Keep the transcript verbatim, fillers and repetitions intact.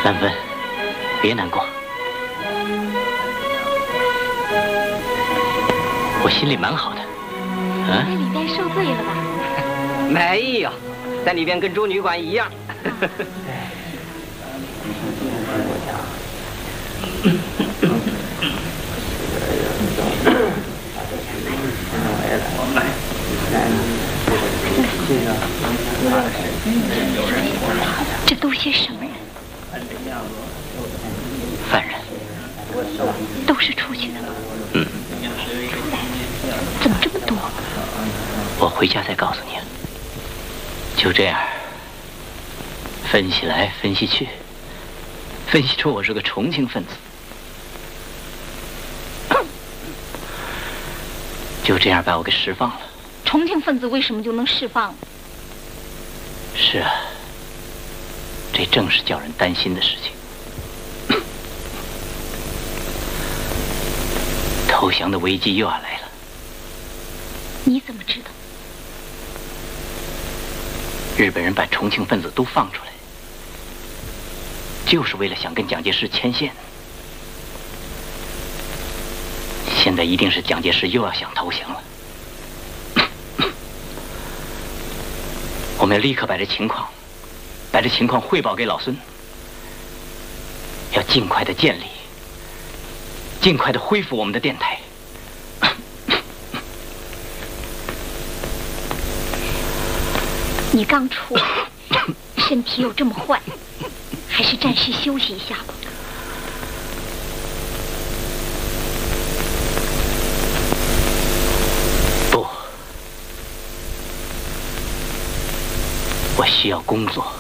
三分，别难过，我心里蛮好的。啊？ 在里边受罪了吧？ 没有，在里边跟住旅馆一样。 这都些什么人？ 犯人。 都是出去的吗？ 嗯。 怎么这么多？ 我回家再告诉你。就这样，分析来分析去，分析出我是个重庆分子。就这样把我给释放了。 重庆分子为什么就能释放？ 是啊，这正是叫人担心的事情。投降的危机又要来了。 你怎么知道？ 日本人把重庆分子都放出来，就是为了想跟蒋介石牵线。现在一定是蒋介石又要想投降了。我们要立刻把这情况，把这情况汇报给老孙，要尽快的建立，尽快的恢复我们的电台。 你刚出来，身体又这么坏，还是暂时休息一下吧。 不，我需要工作。